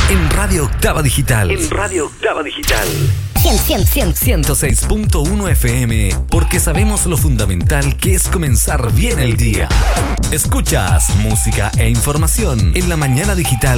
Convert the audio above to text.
En Radio Octava Digital. 106.1 FM, porque sabemos lo fundamental que es comenzar bien el día. Escuchas música e información en la mañana digital